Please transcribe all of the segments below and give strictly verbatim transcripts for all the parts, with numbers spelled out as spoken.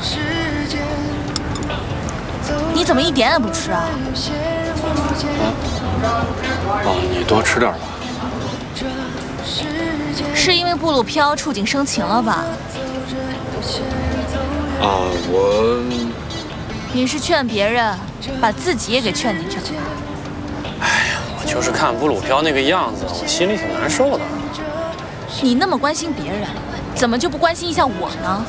你怎么一点也不吃啊？ 啊？哦，你多吃点吧。 是因为布鲁飘触景生情了吧？ 啊，我…… 你是劝别人，把自己也给劝进去了。 哎呀，我就是看布鲁飘那个样子，我心里挺难受的。 你那么关心别人，怎么就不关心一下我呢？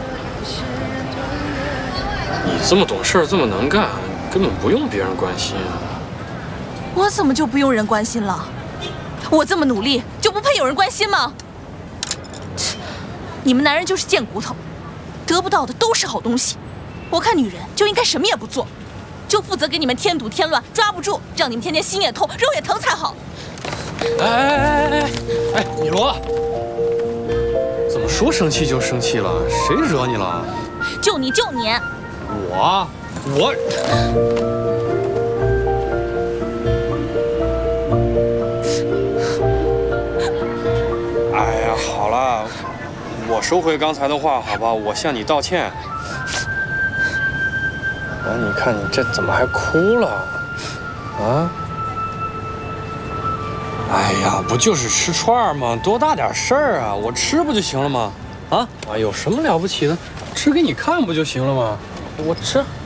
你这么懂事，这么能干，根本不用别人关心啊。 我怎么就不用人关心了？我这么努力，就不配有人关心吗？你们男人就是贱骨头，得不到的都是好东西。我看女人就应该什么也不做，就负责给你们添堵添乱，抓不住，让你们天天心也痛，肉也疼才好。 哎哎哎哎哎哎，米罗，怎么说生气就生气了？谁惹你了？ 就你就你， 我我。哎呀，好了，我收回刚才的话，好吧，我向你道歉。哎，你看你这怎么还哭了？啊？哎呀，不就是吃串吗？多大点事儿啊！我吃不就行了吗？啊？啊，有什么了不起的？吃给你看不就行了吗？我吃。